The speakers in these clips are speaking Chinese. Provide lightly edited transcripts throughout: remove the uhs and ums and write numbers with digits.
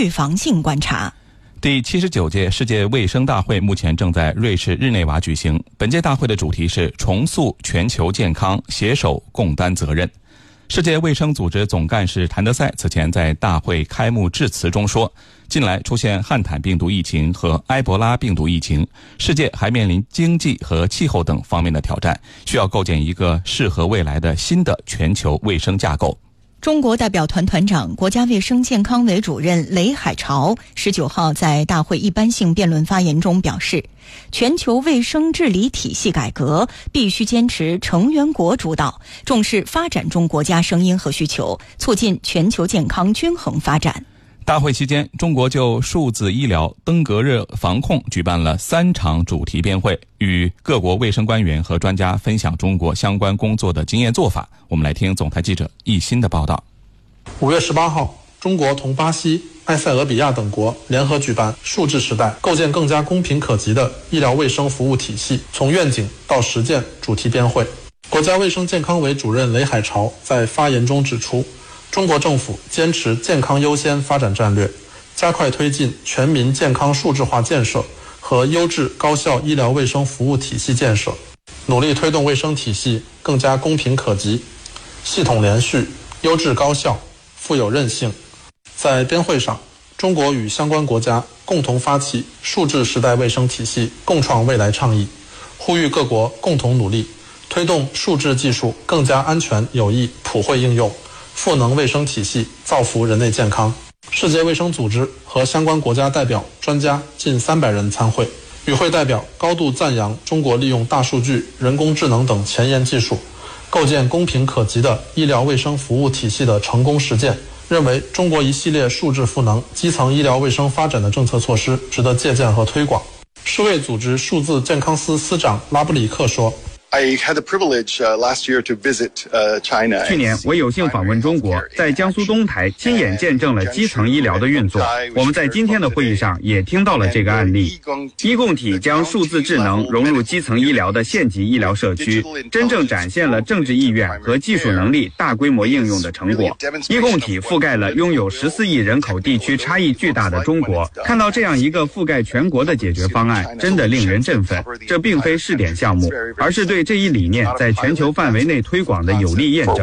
预防性观察。 第79届世界卫生大会目前正在瑞士日内瓦举行。本届大会的主题是重塑全球健康，携手共担责任。世界卫生组织总干事谭德赛此前在大会开幕致辞中说，近来出现汉坦病毒疫情和埃博拉病毒疫情，世界还面临经济和气候等方面的挑战，需要构建一个适合未来的新的全球卫生架构。 中国代表团团长、国家卫生健康委主任雷海潮19号在大会一般性辩论发言中表示，全球卫生治理体系改革必须坚持成员国主导，重视发展中国家声音和需求，促进全球健康均衡发展。 大会期间，中国就数字医疗、登革热防控举办了3场主题辩会，与各国卫生官员和专家分享中国相关工作的经验做法。我们来听总台记者易鑫的报道。 5月18号，中国同巴西、埃塞俄比亚等国联合举办数字时代构建更加公平可及的医疗卫生服务体系从愿景到实践主题辩会。国家卫生健康委主任雷海潮在发言中指出，中国政府坚持健康优先发展战略，加快推进全民健康数字化建设和优质高效医疗卫生服务体系建设，努力推动卫生体系更加公平可及、系统连续、优质高效、富有韧性。在辩会上，中国与相关国家共同发起数字时代卫生体系共创未来倡议，呼吁各国共同努力，推动数字技术更加安全有益普惠应用，赋能卫生体系，造福人类健康。世界卫生组织和相关国家代表、专家近300人参会。与会代表高度赞扬中国利用大数据、人工智能等前沿技术，构建公平可及的医疗卫生服务体系的成功实践，认为中国一系列数字赋能基层医疗卫生发展的政策措施值得借鉴和推广。世卫组织数字健康司司长拉布里克说 I had the privilege last year to visit China. 去年我有幸访问中国，在江苏东台亲眼见证了基层医疗的运作。我们在今天的会议上也听到了这个案例。医共体将数字智能融入基层医疗的县级医疗社区，真正展现了政治意愿和技术能力大规模应用的成果。医共体覆盖了拥有14亿人口地区差异巨大的中国，看到这样一个覆盖全国的解决方案，真的令人振奋。这并非试点项目，而是对这一理念在全球范围内推广的有力验证。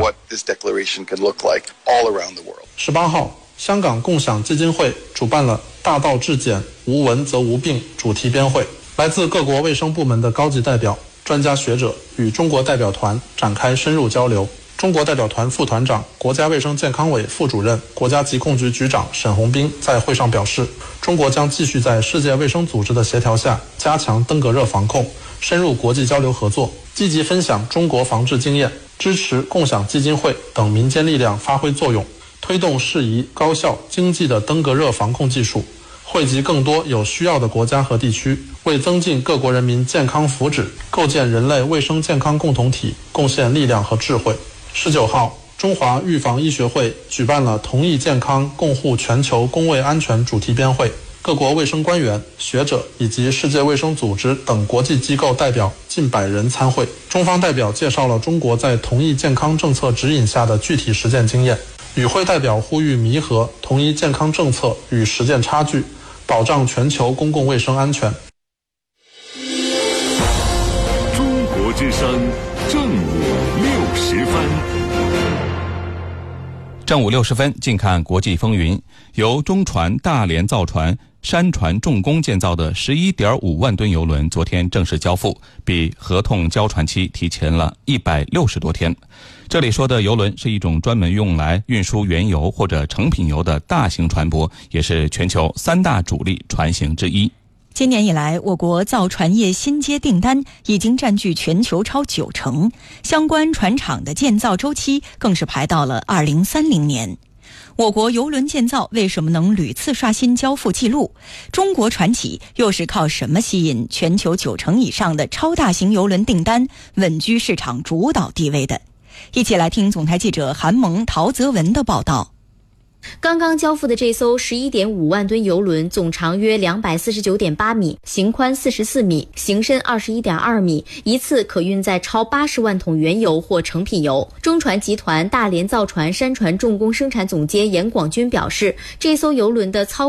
18号，香港共享基金会主办了大道至简，无闻则无病主题辩会，来自各国卫生部门的高级代表、专家学者与中国代表团展开深入交流。中国代表团副团长、国家卫生健康委副主任、国家疾控局局长沈洪兵在会上表示，中国将继续在世界卫生组织的协调下加强登革热防控，深入国际交流合作，积极分享中国防治经验，支持共享基金会等民间力量发挥作用，推动适宜、高效、经济的登革热防控技术，惠及更多有需要的国家和地区，为增进各国人民健康福祉、构建人类卫生健康共同体贡献力量和智慧。19号，中华预防医学会举办了同意健康，共护全球公卫安全主题辩会，各国卫生官员、学者以及世界卫生组织等国际机构代表近100人参会。中方代表介绍了中国在同意健康政策指引下的具体实践经验。与会代表呼吁弥合同一健康政策与实践差距，保障全球公共卫生安全。 中国之声正午60分。 正午60分，近看国际风云。由中船大连造船山船重工建造的 11.5 万吨邮轮昨天正式交付，比合同交船期提前了160多天。这里说的邮轮是一种专门用来运输原油或者成品油的大型船舶，也是全球3大主力船型之一。 今年以来，我国造船业新接订单已经占据全球超90%，相关船厂的建造周期更是排到了2030年。我国邮轮建造为什么能屡次刷新交付记录？中国船企又是靠什么吸引全球90%以上的超大型邮轮订单，稳居市场主导地位的？一起来听总台记者韩萌、陶泽文的报道。 刚刚交付的这艘 11.5 万吨邮轮总长约 249.8 米，行宽44米，行深 21.2 米，一次可运载超80万桶原油或成品油。中船集团大连造船山船重工生产总监严广军表示，这艘邮轮的操